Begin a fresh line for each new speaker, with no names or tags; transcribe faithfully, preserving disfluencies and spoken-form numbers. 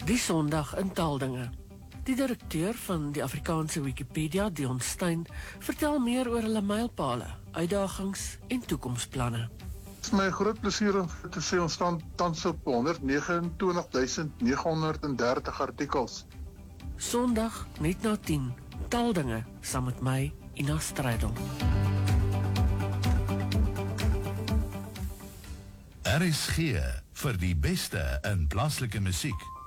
Die Sondag in Taaldinge. Die direkteur van die Afrikaanse Wikipedia, Dion Stein, vertel meer oor hulle mylpale, uitdagings en toekomsplanne.
Het is my groot plesier om te sê ons staan tans op honderd vyf nege duisend nege honderd dertig artikels.
Sondag net na tien, Taaldinge, saam met my, Ina Strydom.
R S G vir die beste in plaaslike musiek.